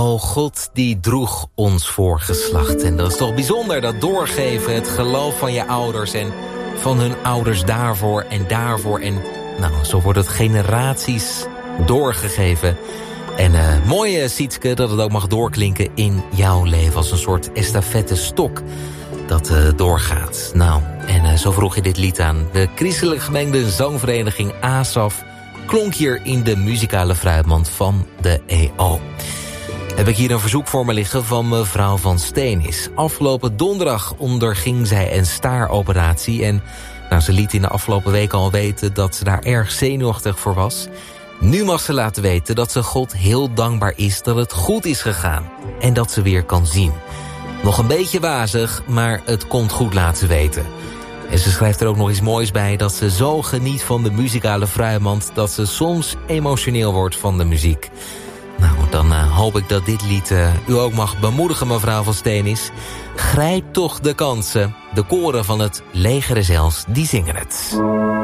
O God, die droeg ons voorgeslacht. En dat is toch bijzonder, dat doorgeven, het geloof van je ouders en van hun ouders daarvoor en daarvoor. En nou, zo wordt het generaties doorgegeven. En mooi, Sietske, dat het ook mag doorklinken in jouw leven als een soort estafette stok dat doorgaat. Nou, en zo vroeg je dit lied aan. De christelijk gemengde zangvereniging ASAF klonk hier in de muzikale fruitmand van de EO. Heb ik hier een verzoek voor me liggen van mevrouw Van Steenis. Afgelopen donderdag onderging zij een staaroperatie. En nou, ze liet in de afgelopen week al weten dat ze daar erg zenuwachtig voor was. Nu mag ze laten weten dat ze God heel dankbaar is dat het goed is gegaan. En dat ze weer kan zien. Nog een beetje wazig, maar het komt goed, laat ze weten. En ze schrijft er ook nog iets moois bij dat ze zo geniet van de muzikale fruitmand dat ze soms emotioneel wordt van de muziek. Nou, dan hoop ik dat dit lied u ook mag bemoedigen, mevrouw Van Steenis. Grijp toch de kansen. De koren van het Leger des Heils, die zingen het.